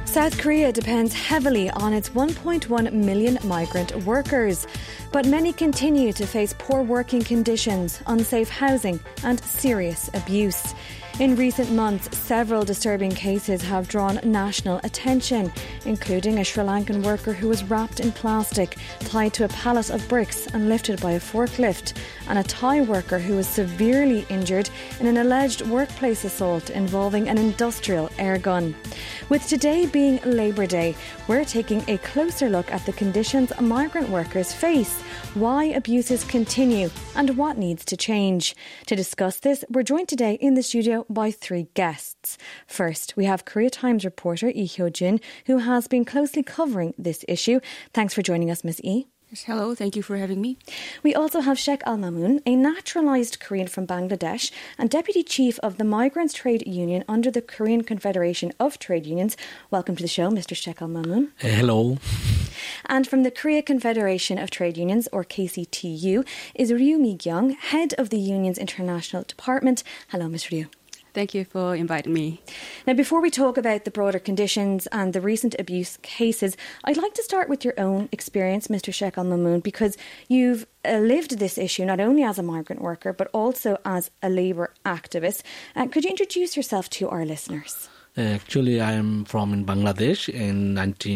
South Korea depends heavily on its 1.1 million migrant workers, but many continue to face poor working conditions, unsafe housing and serious abuse. In recent months, several disturbing cases have drawn national attention, including a Sri Lankan worker who was wrapped in plastic, tied to a pallet of bricks and lifted by a forklift, and a Thai worker who was severely injured in an alleged workplace assault involving an industrial air gun. With today being Labour Day, we're taking a closer look at the conditions migrant workers face, why abuses continue and what needs to change. To discuss this, we're joined today in the studio by three guests. First, we have Korea Times reporter Lee Hyo-jin, who has been closely covering this issue. Thanks for joining us, Ms. Lee. Yes, hello, thank you for having me. We also have Sheikh Al-Mamun, a naturalised Korean from Bangladesh and Deputy Chief of the Migrants Trade Union under the Korean Confederation of Trade Unions. Welcome to the show, Mr. Sheikh Al-Mamun. Hello. And from the Korea Confederation of Trade Unions, or KCTU, is Ryu Mi-kyung, head of the union's international department. Hello, Ms. Ryu. Thank you for inviting me. Now, before we talk about the broader conditions and the recent abuse cases, I'd like to start with your own experience, Mr. Sheikh Al-Mamun, because you've lived this issue not only as a migrant worker, but also as a labour activist. Could you introduce yourself to our listeners? Actually, I am from in Bangladesh in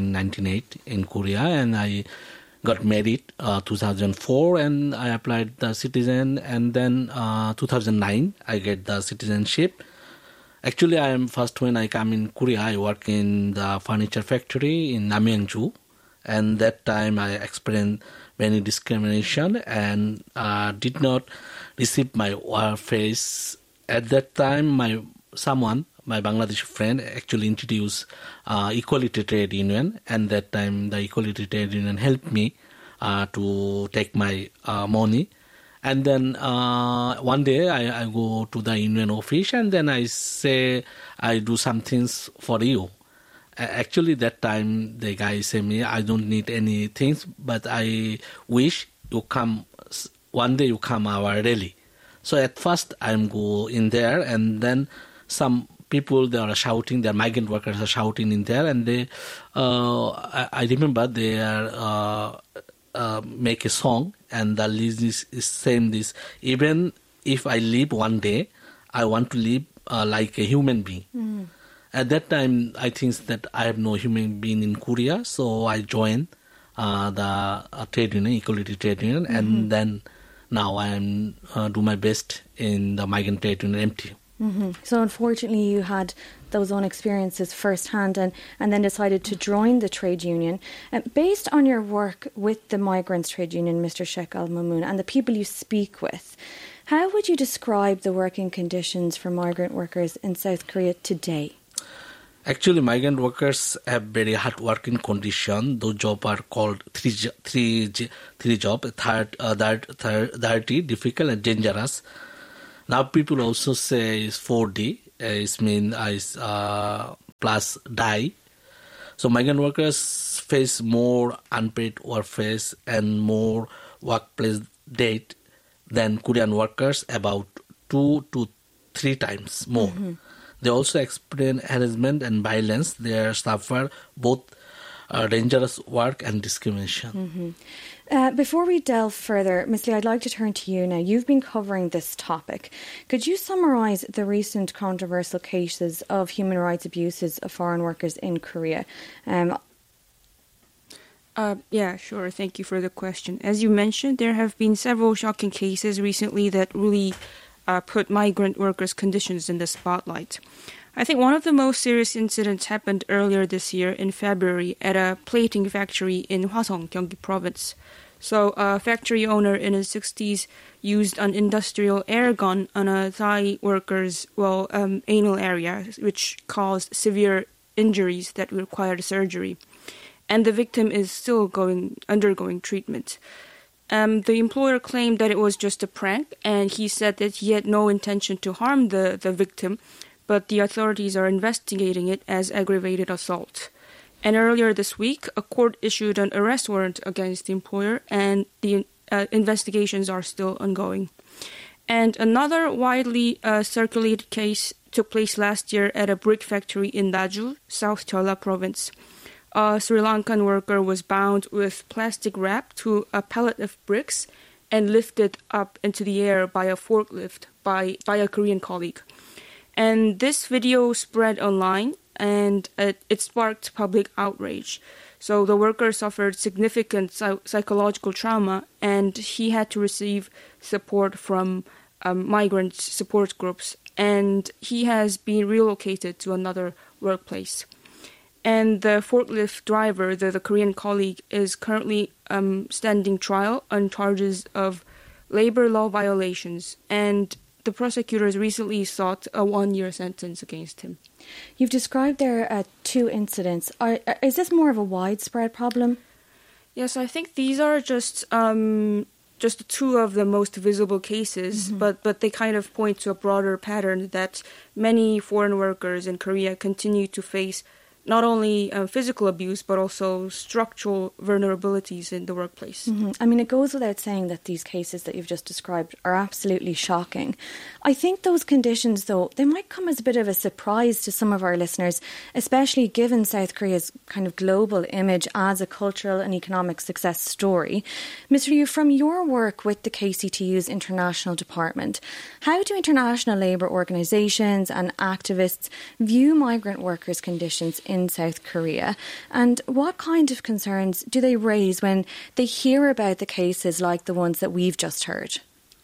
1998 in Korea, and I got married 2004, and I applied the citizen, and then 2009 I get the citizenship. Actually, I am first when I come in Korea, I work in the furniture factory in Namyeonju, and that time I experienced many discrimination and did not receive my work face. At that time, my Bangladeshi friend actually introduced Equality Trade Union, and that time the Equality Trade Union helped me to take my money. And then one day I go to the union office, and then I say, I do some things for you. Actually, that time the guy said me, I don't need any things, but I wish you come, one day you come our rally. So at first I'm go in there, and then some people, they are shouting, their migrant workers are shouting in there, and they, I remember they are make a song, and the lyrics is saying this: even if I live one day, I want to live like a human being. Mm. At that time, I think that I have no human being in Korea, so I joined the trade union, Equality Trade Union, and then now I am do my best in the migrant trade union, MTU. Mm-hmm. So unfortunately you had those own experiences firsthand and then decided to join the trade union. Based on your work with the Migrants Trade Union, Mr. Sheikh Al-Mamun, and the people you speak with, how would you describe the working conditions for migrant workers in South Korea today? Actually, migrant workers have very hard working condition. Those jobs are called three jobs: dirty, difficult, and dangerous. Now people also say it's 4D, it means plus die. So migrant workers face more unpaid work face and more workplace debt than Korean workers, about 2 to 3 times more. Mm-hmm. They also experience harassment and violence. They suffer both dangerous work and discrimination. Mm-hmm. Before we delve further, Ms. Lee, I'd like to turn to you now. You've been covering this topic. Could you summarise the recent controversial cases of human rights abuses of foreign workers in Korea? Yeah, sure. Thank you for the question. As you mentioned, there have been several shocking cases recently that really put migrant workers' conditions in the spotlight. I think one of the most serious incidents happened earlier this year in February at a plating factory in Hwasong, Gyeonggi Province. So a factory owner in his 60s used an industrial air gun on a Thai worker's anal area, which caused severe injuries that required surgery. And the victim is still undergoing treatment. The employer claimed that it was just a prank, and he said that he had no intention to harm the victim, but the authorities are investigating it as aggravated assault. And earlier this week, a court issued an arrest warrant against the employer, and the investigations are still ongoing. And another widely circulated case took place last year at a brick factory in Naju, South Jeolla province. A Sri Lankan worker was bound with plastic wrap to a pallet of bricks and lifted up into the air by a forklift by a Korean colleague. And this video spread online, and it sparked public outrage. So the worker suffered significant psychological trauma, and he had to receive support from migrant support groups, and he has been relocated to another workplace. And the forklift driver, the Korean colleague, is currently standing trial on charges of labor law violations, and the prosecutors recently sought a 1-year sentence against him. You've described there 2 incidents. Is this more of a widespread problem? Yes, I think these are just 2 of the most visible cases, but they kind of point to a broader pattern that many foreign workers in Korea continue to face not only physical abuse, but also structural vulnerabilities in the workplace. I mean, it goes without saying that these cases that you've just described are absolutely shocking. I think those conditions, though, they might come as a bit of a surprise to some of our listeners, especially given South Korea's kind of global image as a cultural and economic success story. Mr. Ryu, from your work with the KCTU's International Department, how do international labour organisations and activists view migrant workers' conditions in South Korea, and what kind of concerns do they raise when they hear about the cases like the ones that we've just heard?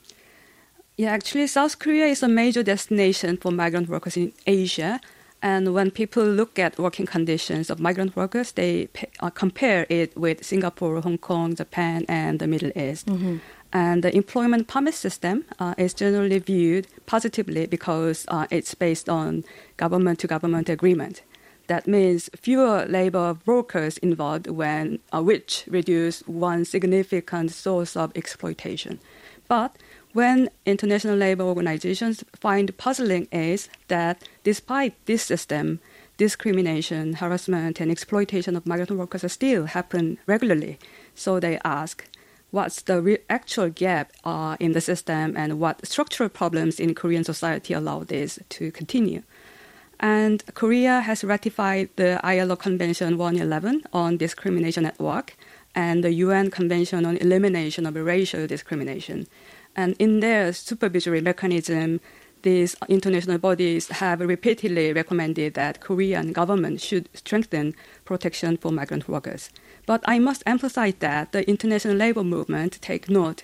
Yeah, actually, South Korea is a major destination for migrant workers in Asia. And when people look at working conditions of migrant workers, they compare it with Singapore, Hong Kong, Japan, and the Middle East. And the employment permit system is generally viewed positively because it's based on government-to-government agreement. That means fewer labor brokers involved, which reduce one significant source of exploitation. But when international labor organizations find puzzling is that despite this system, discrimination, harassment, and exploitation of migrant workers still happen regularly. So they ask, what's the actual gap in the system, and what structural problems in Korean society allow this to continue? And Korea has ratified the ILO Convention 111 on discrimination at work and the UN Convention on Elimination of Racial Discrimination. And in their supervisory mechanism, these international bodies have repeatedly recommended that Korean government should strengthen protection for migrant workers. But I must emphasize that the international labor movement, take note,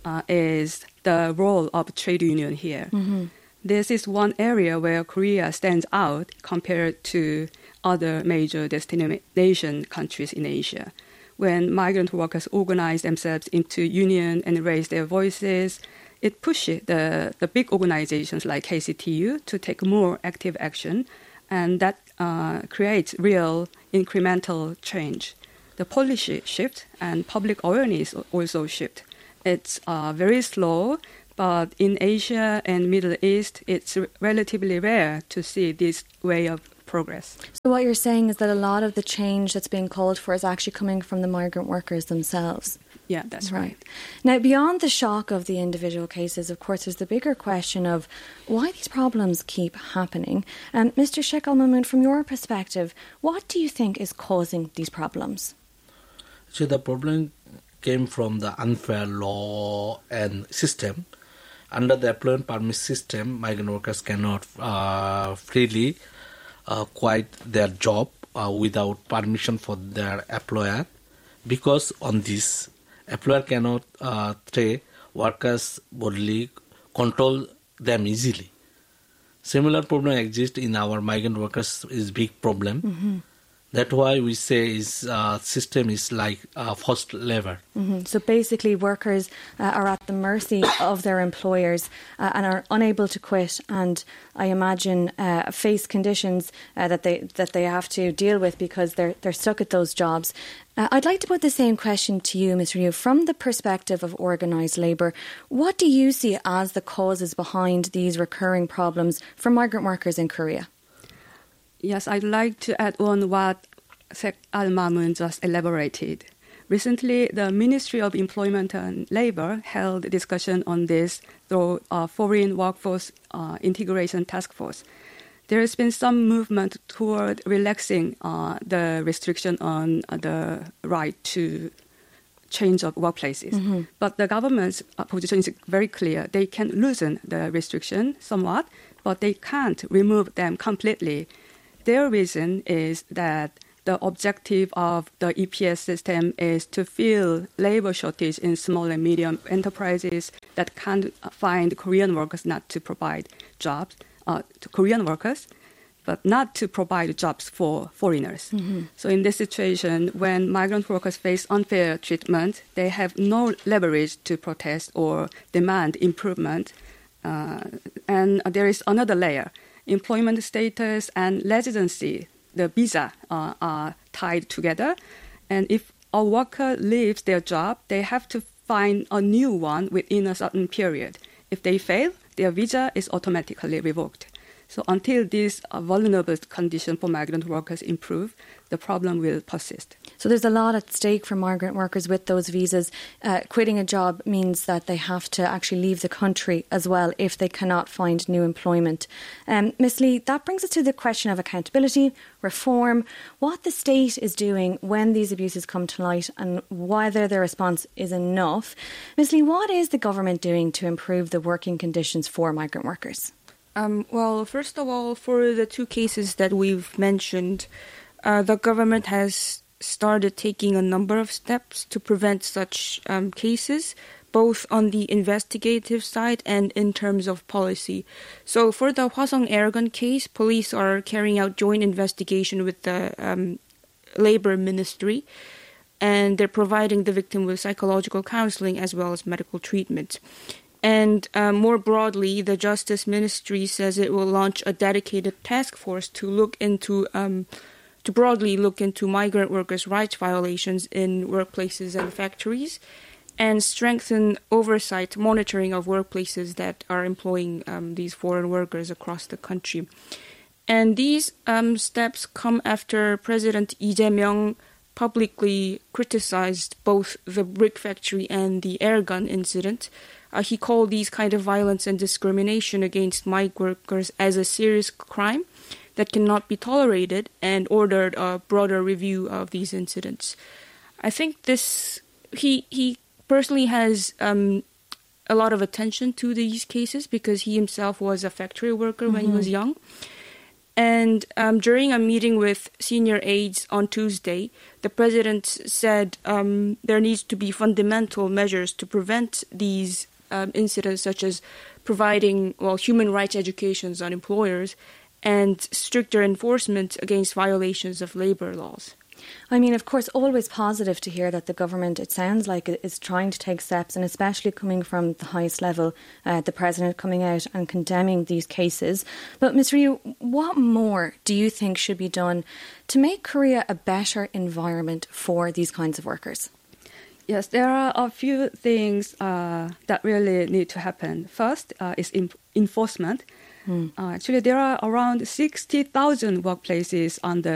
is the role of trade union here. This is one area where Korea stands out compared to other major destination countries in Asia. When migrant workers organize themselves into union and raise their voices, it pushes the big organizations like KCTU to take more active action, and that creates real incremental change. The policy shift and public awareness also shift. It's very slow, but in Asia and Middle East, it's relatively rare to see this way of progress. So what you're saying is that a lot of the change that's being called for is actually coming from the migrant workers themselves. Yeah, that's right. Now, beyond the shock of the individual cases, of course, there's the bigger question of why these problems keep happening. And Mr. Sheikh Al-Mamun, from your perspective, what do you think is causing these problems? So the problem came from the unfair law and system. Under the employment permit system, migrant workers cannot freely quit their job without permission for their employer, because on this, employer cannot treat workers bodily, control them easily. Similar problem exists in our migrant workers is big problem. That's why we say system is like forced labor. So basically workers are at the mercy of their employers and are unable to quit, and I imagine face conditions that they have to deal with because they're stuck at those jobs. I'd like to put the same question to you, Mr. Ryu. From the perspective of organised labour, what do you see as the causes behind these recurring problems for migrant workers in Korea? Yes, I'd like to add on what Sheikh Al-Mamun just elaborated. Recently, the Ministry of Employment and Labour held a discussion on this through a Foreign Workforce Integration Task Force. there has been some movement toward relaxing the restriction on the right to change of workplaces. Mm-hmm. But the government's position is very clear. They can loosen the restriction somewhat, but they can't remove them completely. Their reason is that the objective of the EPS system is to fill labor shortage in small and medium enterprises that can't find Korean workers, not to provide jobs to Korean workers, but not to provide jobs for foreigners. Mm-hmm. So in this situation, when migrant workers face unfair treatment, they have no leverage to protest or demand improvement. And there is another layer. Employment status and residency, the visa, are tied together. And if a worker leaves their job, they have to find a new one within a certain period. If they fail, their visa is automatically revoked. So until this vulnerable condition for migrant workers improve, the problem will persist. So there's a lot at stake for migrant workers with those visas. Quitting a job means that they have to actually leave the country as well if they cannot find new employment. Ms. Lee, that brings us to the question of accountability, reform, what the state is doing when these abuses come to light and whether their response is enough. Ms. Lee, what is the government doing to improve the working conditions for migrant workers? Well, first of all, for the two cases that we've mentioned, the government has started taking a number of steps to prevent such cases, both on the investigative side and in terms of policy. So for the Hwasong Airgun case, police are carrying out joint investigation with the Labor Ministry, and they're providing the victim with psychological counseling as well as medical treatment. And more broadly, the Justice Ministry says it will launch a dedicated task force to broadly look into migrant workers' rights violations in workplaces and factories, and strengthen oversight monitoring of workplaces that are employing these foreign workers across the country. And these steps come after President Lee Jae-myung publicly criticized both the brick factory and the airgun incident. He called these kind of violence and discrimination against migrant workers as a serious crime that cannot be tolerated and ordered a broader review of these incidents. I think he personally has a lot of attention to these cases because he himself was a factory worker when he was young. And during a meeting with senior aides on Tuesday, the president said there needs to be fundamental measures to prevent these incidents, such as providing human rights educations on employers and stricter enforcement against violations of labor laws. I mean, of course, always positive to hear that the government, it sounds like, is trying to take steps, and especially coming from the highest level, the president coming out and condemning these cases. But Ms. Ryu, what more do you think should be done to make Korea a better environment for these kinds of workers? Yes, there are a few things that really need to happen. First is enforcement. Actually, there are around 60,000 workplaces under